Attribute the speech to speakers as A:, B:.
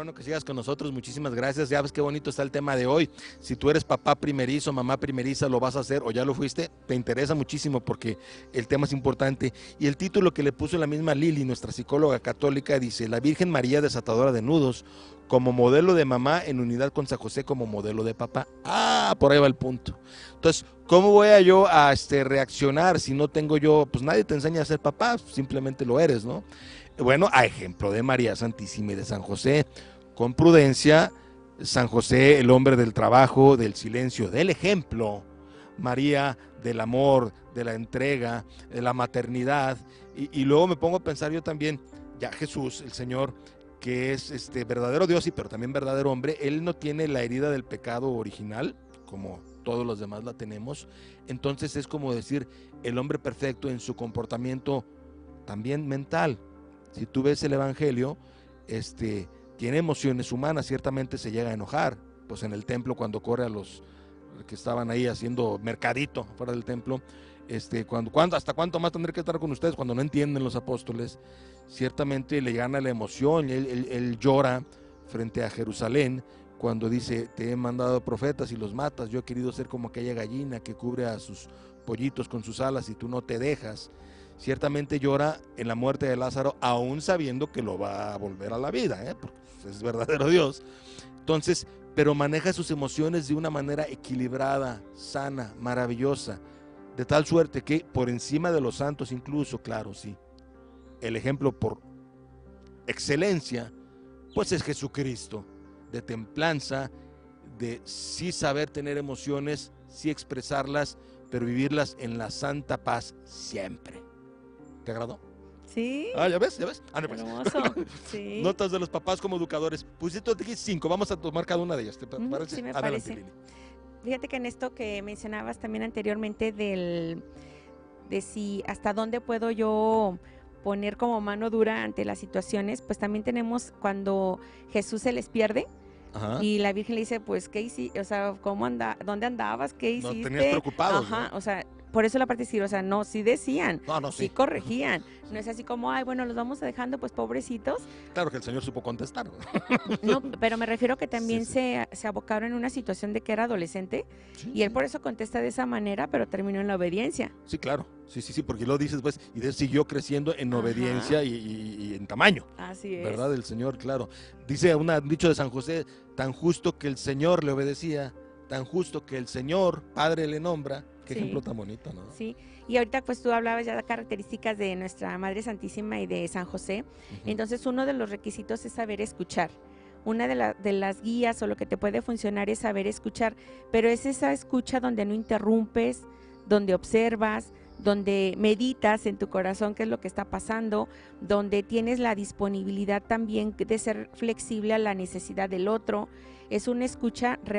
A: bueno que sigas con nosotros, muchísimas gracias. Ya ves qué bonito está el tema de hoy. Si tú eres papá primerizo, mamá primeriza, lo vas a hacer o ya lo fuiste, te interesa muchísimo porque el tema es importante. Y el título que le puso la misma Lili, nuestra psicóloga católica, dice: La Virgen María desatadora de nudos, como modelo de mamá en unidad con San José como modelo de papá. Ah, por ahí va el punto. Entonces, ¿cómo voy a yo a reaccionar si no tengo yo, pues nadie te enseña a ser papá, simplemente lo eres, ¿no? Bueno, a ejemplo de María Santísima y de San José, con prudencia, San José, el hombre del trabajo, del silencio, del ejemplo, María del amor, de la entrega, de la maternidad, y luego me pongo a pensar yo también, ya Jesús, el Señor, que es verdadero Dios y pero también verdadero hombre, él no tiene la herida del pecado original, como todos los demás la tenemos, entonces es como decir, el hombre perfecto en su comportamiento también mental. Si tú ves el Evangelio, tiene emociones humanas, ciertamente se llega a enojar, pues en el templo cuando corre a los que estaban ahí haciendo mercadito fuera del templo, ¿hasta cuánto más tendré que estar con ustedes? Cuando no entienden los apóstoles, ciertamente le gana la emoción, él llora frente a Jerusalén, cuando dice, te he mandado profetas y los matas, yo he querido ser como aquella gallina que cubre a sus pollitos con sus alas y tú no te dejas. Ciertamente llora en la muerte de Lázaro, aún sabiendo que lo va a volver a la vida, porque es verdadero Dios. Entonces, pero maneja sus emociones de una manera equilibrada, sana, maravillosa, de tal suerte que por encima de los santos incluso, claro, sí, el ejemplo por excelencia, pues es Jesucristo, de templanza, de sí saber tener emociones, sí expresarlas, pero vivirlas en la santa paz siempre. ¿Te agradó?
B: Sí.
A: Ah, ¿ya ves? Ah, no, pues.
B: Hermoso. Sí.
A: Notas de los papás como educadores. Pusiste aquí 5, vamos a tomar cada una de ellas. ¿Te parece?
B: Sí, me
A: Adelante,
B: parece.
A: Lili.
B: Fíjate que en esto que mencionabas también anteriormente de si hasta dónde puedo yo poner como mano dura ante las situaciones, pues también tenemos cuando Jesús se les pierde.
A: Ajá.
B: Y la Virgen le dice, pues, ¿qué hiciste? O sea, ¿dónde andabas? ¿Qué
A: No
B: hiciste?
A: tenías preocupados,
B: Ajá,
A: ¿no?
B: o sea, por eso la parte decir, o sea, no, sí decían,
A: No,
B: sí
A: sí.
B: corregían. No es así como, ay, bueno, los vamos dejando, pues, pobrecitos.
A: Claro que el Señor supo contestar.
B: No, pero me refiero que también
A: Sí.
B: se abocaron en una situación de que era adolescente
A: Sí,
B: y él
A: sí.
B: por eso contesta de esa manera, pero terminó en la obediencia.
A: Sí, claro. Sí, porque lo dices, pues, y de siguió creciendo en
B: Ajá.
A: obediencia y en tamaño.
B: Así es.
A: ¿Verdad? El Señor, claro. Dice un dicho de San José, tan justo que el Señor le obedecía, tan justo que el Señor, Padre, le nombra. Qué
B: Sí.
A: ejemplo tan bonito, ¿no?
B: Sí, y ahorita pues tú hablabas ya de características de nuestra Madre Santísima y de San José. Entonces uno de los requisitos es saber escuchar. Una de las guías o lo que te puede funcionar es saber escuchar, pero es esa escucha donde no interrumpes, donde observas, donde meditas en tu corazón qué es lo que está pasando, donde tienes la disponibilidad también de ser flexible a la necesidad del otro. Es una escucha